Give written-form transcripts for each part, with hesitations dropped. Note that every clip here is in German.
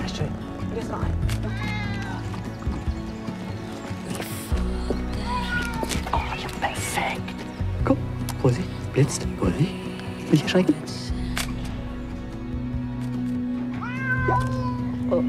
schön. Und jetzt noch ein. Oh, ja, perfekt. Guck, Vorsicht, blitzt. Vorsicht. Nicht erschrecken. Ja. Oh.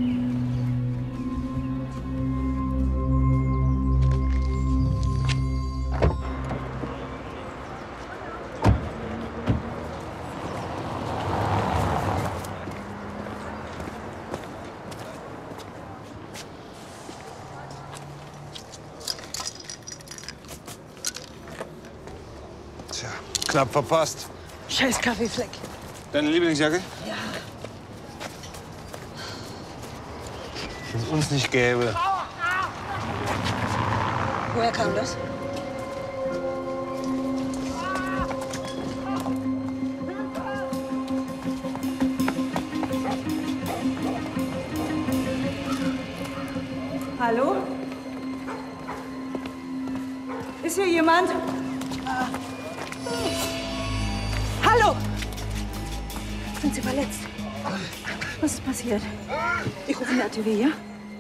Tja, knapp verpasst. Scheiß Kaffeefleck. Deine Lieblingsjacke? Ja. Wenn es uns nicht gäbe. Woher kam das? Hallo? Ist hier jemand? Hallo! Sind Sie verletzt? Was ist passiert? Ich rufe eine ATW, ja?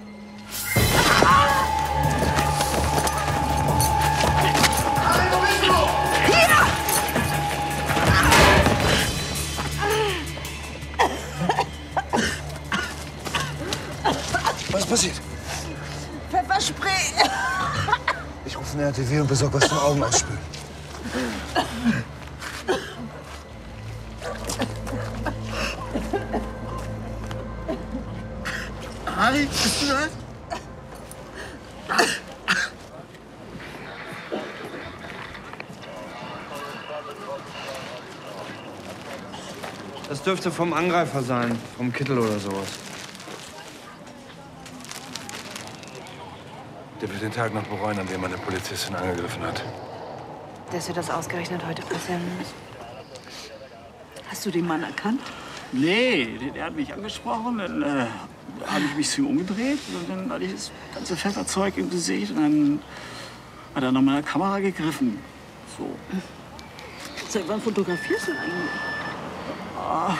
Was ist passiert? Pfefferspray! Ich rufe eine RTW und besorge was zum Augen ausspülen. Harry, bist du das? Das dürfte vom Angreifer sein, vom Kittel oder sowas. Der wird den Tag noch bereuen, an dem eine Polizistin angegriffen hat. Dass wir das ausgerechnet heute passieren muss. Hast du den Mann erkannt? Nee, der hat mich angesprochen, dann habe ich mich zu ihm umgedreht und dann hatte ich das ganze Pfefferzeug im Gesicht und dann hat er nach meiner Kamera gegriffen. So. Seit wann fotografierst du eigentlich? Ah.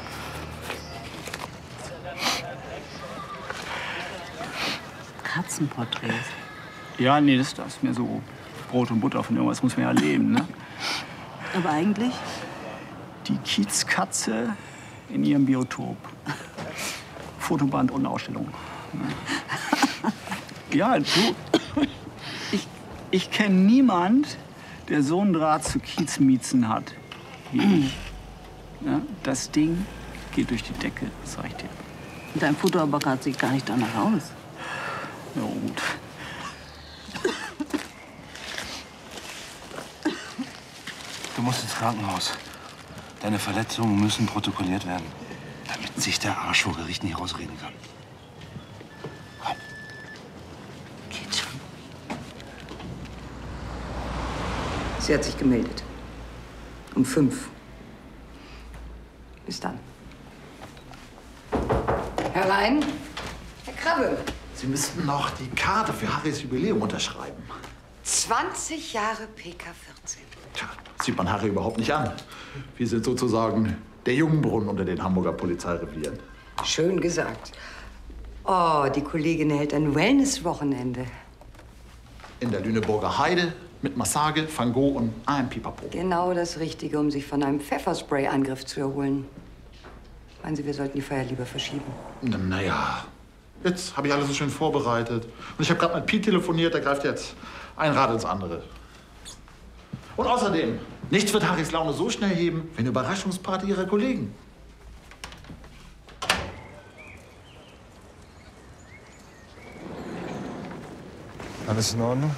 Katzenporträts. Ja, nee, das ist mir so Brot und Butter von irgendwas muss man ja leben, ne? Aber eigentlich? Die Kiezkatze in ihrem Biotop. Fotoband und Ausstellung. Ja, du, ich kenne niemand, der so einen Draht zu Kiezmiezen hat wie ich. Ja, das Ding geht durch die Decke, das sag ich dir. Dein Fotoapparat sieht gar nicht danach aus. Ja, gut. Du musst ins Krankenhaus. Deine Verletzungen müssen protokolliert werden, damit sich der Arsch vor Gericht nicht rausreden kann. Komm. Geht schon. Sie hat sich gemeldet. Um 5. Bis dann. Herein. Herr Krabbe. Sie müssten noch die Karte für Harrys Jubiläum unterschreiben. 20 Jahre PK 14. Tja, sieht man Harry überhaupt nicht an. Wir sind sozusagen der Jungbrunnen unter den Hamburger Polizeirevieren. Schön gesagt. Oh, die Kollegin hält ein Wellness-Wochenende. In der Lüneburger Heide mit Massage, Van Gogh und einem Pipapo. Genau das Richtige, um sich von einem Pfefferspray-Angriff zu erholen. Meinen Sie, wir sollten die Feier lieber verschieben? Naja, jetzt habe ich alles so schön vorbereitet. Und ich habe gerade mit Piet telefoniert, der greift jetzt ein Rad ins andere. Und außerdem, nichts wird Harrys Laune so schnell heben wie eine Überraschungsparty ihrer Kollegen. Alles in Ordnung?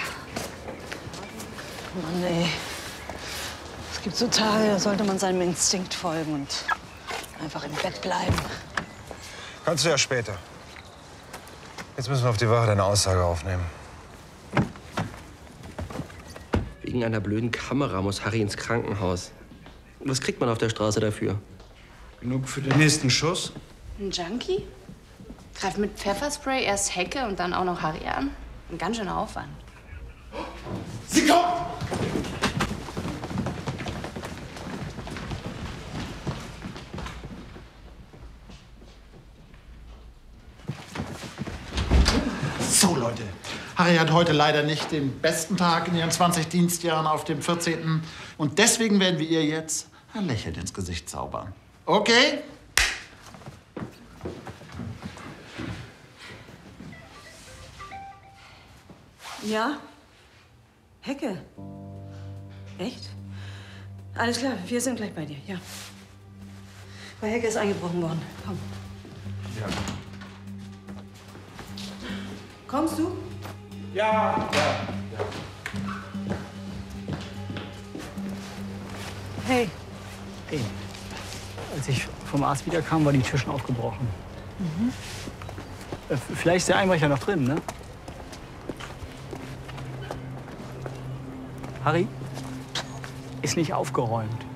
Mann, ey. Es gibt so Tage, da sollte man seinem Instinkt folgen und einfach im Bett bleiben. Kannst du ja später. Jetzt müssen wir auf die Wache deine Aussage aufnehmen. Wegen einer blöden Kamera muss Harry ins Krankenhaus. Was kriegt man auf der Straße dafür? Genug für den nächsten Schuss? Ein Junkie? Greift mit Pfefferspray erst Hecke und dann auch noch Harry an? Ein ganz schöner Aufwand. Sie kommt! So, Leute. Harry hat heute leider nicht den besten Tag in ihren 20 Dienstjahren auf dem 14. Und deswegen werden wir ihr jetzt ein Lächeln ins Gesicht zaubern. Okay? Ja? Hecke? Echt? Alles klar, wir sind gleich bei dir, ja. Bei Hecke ist eingebrochen worden. Komm. Ja. Kommst du? Ja. Hey. Hey, als ich vom Arzt wiederkam, war die Tür schon aufgebrochen. Mhm. Vielleicht ist der Einbrecher noch drin, ne? Harry? Ist nicht aufgeräumt.